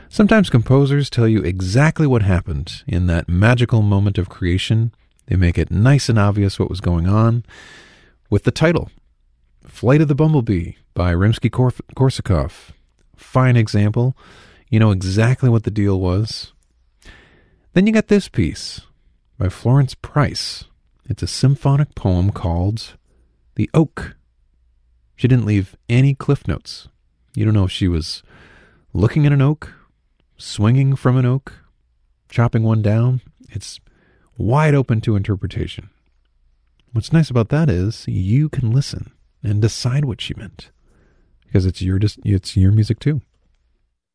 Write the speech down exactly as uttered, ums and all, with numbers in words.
Sometimes composers tell you exactly what happened in that magical moment of creation. They make it nice and obvious what was going on with the title, Flight of the Bumblebee by Rimsky-Korsakov. Fine example. You know exactly what the deal was. Then you got this piece by Florence Price. It's a symphonic poem called The Oak. She didn't leave any cliff notes. You don't know if she was looking at an oak, swinging from an oak, chopping one down. It's wide open to interpretation. What's nice about that is you can listen and decide what she meant, because it's your it's your music too.